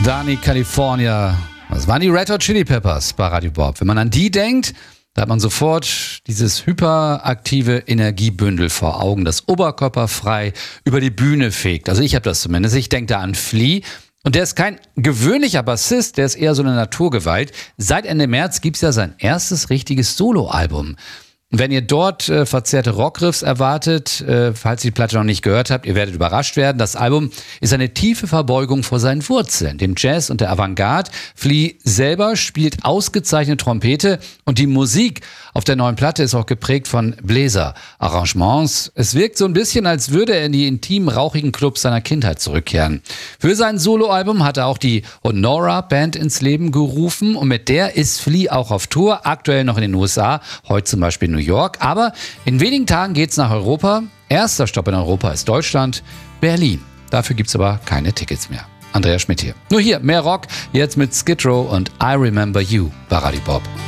Dani California. Das waren die Red Hot Chili Peppers bei Radio Bob. Wenn man an die denkt, da hat man sofort dieses hyperaktive Energiebündel vor Augen, das oberkörperfrei über die Bühne fegt. Also ich habe das zumindest. Ich denke da an Flea. Und der ist kein gewöhnlicher Bassist, der ist eher so eine Naturgewalt. Seit Ende März gibt's ja sein erstes richtiges Soloalbum. Und wenn ihr dort verzerrte Rockriffs erwartet, falls ihr die Platte noch nicht gehört habt, ihr werdet überrascht werden. Das Album ist eine tiefe Verbeugung vor seinen Wurzeln, dem Jazz und der Avantgarde. Flea selber spielt ausgezeichnete Trompete und die Musik auf der neuen Platte ist auch geprägt von Bläser-Arrangements. Es wirkt so ein bisschen, als würde er in die intimen, rauchigen Clubs seiner Kindheit zurückkehren. Für sein Soloalbum hat er auch die Honora Band ins Leben gerufen und mit der ist Flea auch auf Tour, aktuell noch in den USA, heute zum Beispiel in New York. Aber in wenigen Tagen geht's nach Europa. Erster Stopp in Europa ist Deutschland, Berlin. Dafür gibt's aber keine Tickets mehr. Andreas Schmidt hier. Nur hier, mehr Rock, jetzt mit Skid Row und I Remember You bei Radio Bob.